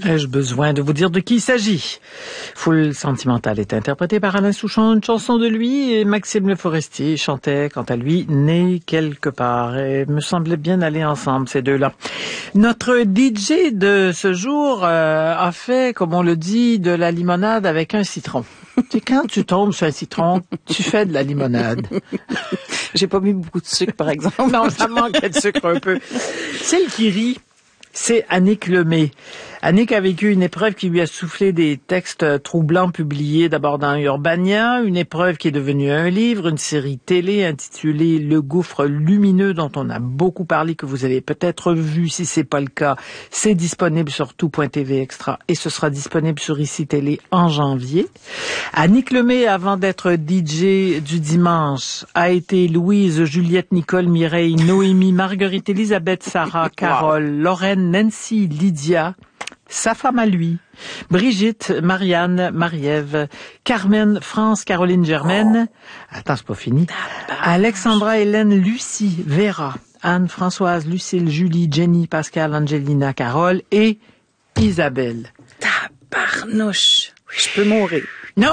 Ai-je besoin de vous dire de qui il s'agit? Foule sentimentale est interprétée par Alain Souchon, une chanson de lui, et Maxime Le Forestier chantait, quant à lui, Né quelque part. Et me semblait bien aller ensemble, ces deux-là. Notre DJ de ce jour a fait, comme on le dit, de la limonade avec un citron. Tu sais, quand tu tombes sur un citron, tu fais de la limonade. J'ai pas mis beaucoup de sucre, par exemple. Non, ça manquait de sucre un peu. Celle qui rit, c'est Annick Lemay. Annick a vécu une épreuve qui lui a soufflé des textes troublants publiés d'abord dans Urbania, une épreuve qui est devenue un livre, une série télé intitulée Le gouffre lumineux dont on a beaucoup parlé, que vous avez peut-être vu. Si c'est pas le cas, c'est disponible sur tout.tv extra et ce sera disponible sur ICI Télé en janvier. Annick Lemay, avant d'être DJ du dimanche, a été Louise, Juliette, Nicole, Mireille, Noémie, Marguerite, Elisabeth, Sarah, Carole, Lorraine, Nancy, Lydia, sa femme à lui, Brigitte, Marianne, Marie-Ève, Carmen, France, Caroline, Germaine, attends, c'est pas fini, Alexandra, Hélène, Lucie, Vera, Anne, Françoise, Lucille, Julie, Jenny, Pascal, Angelina, Carole et Isabelle. Tabarnouche. Je peux mourir. Non.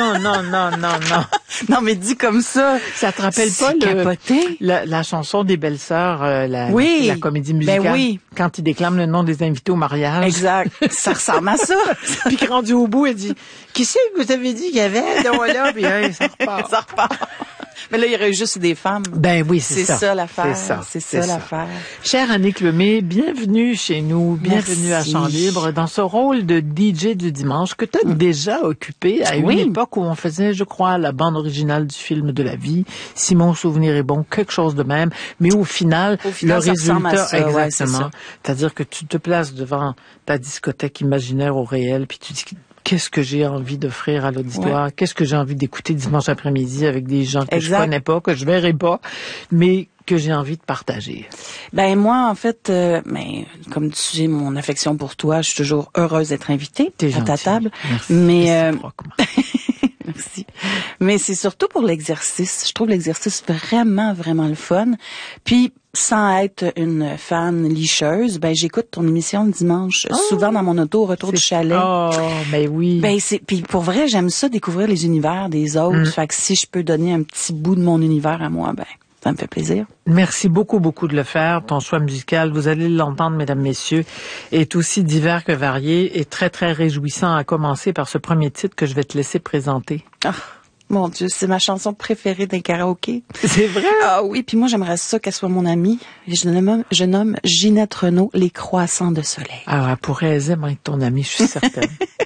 Non, mais dis comme ça. Ça te rappelle pas la chanson des Belles-Sœurs, la comédie musicale? Ben oui. Quand il déclame le nom des invités au mariage. Exact. Ça ressemble à ça. Puis rendu au bout, elle dit, qui c'est que vous avez dit qu'il y avait? Là, puis ça repart. Ça repart. Mais là, il y aurait juste des femmes. Ben oui, c'est ça. C'est ça l'affaire. C'est ça l'affaire. Chère Annick Lemay, bienvenue chez nous. Bienvenue Merci. à Chant Libre dans ce rôle de DJ du dimanche que tu as déjà occupé à une époque où on faisait, je crois, la bande originale du film de la vie. Si mon souvenir est bon, quelque chose de même. Mais au final le résultat, ça, exactement. C'est-à-dire que tu te places devant ta discothèque imaginaire au réel, puis tu dis, qu'est-ce que j'ai envie d'offrir à l'auditoire? Qu'est-ce que j'ai envie d'écouter dimanche après-midi avec des gens que je connais pas, que je verrai pas, mais que j'ai envie de partager? Ben moi, en fait, comme tu sais, mon affection pour toi, je suis toujours heureuse d'être invitée à ta table. Merci. Mais merci. Mais c'est surtout pour l'exercice. Je trouve l'exercice vraiment, vraiment le fun. Puis sans être une fan licheuse, ben j'écoute ton émission le dimanche, souvent dans mon auto au retour du chalet. Oh, ben oui. Ben puis pour vrai, j'aime ça découvrir les univers des autres. Fait que si je peux donner un petit bout de mon univers à moi, ben ça me fait plaisir. Merci beaucoup de le faire. Ton choix musical, vous allez l'entendre, mesdames, messieurs, est aussi divers que varié et très, très réjouissant, à commencer par ce premier titre que je vais te laisser présenter. Ah, mon Dieu, c'est ma chanson préférée d'un karaoké. C'est vrai? Ah oui, puis moi, j'aimerais ça qu'elle soit mon amie. Je nomme Ginette Renault, Les Croissants de Soleil. Ah, elle pourrait aisément être ton amie, je suis certaine.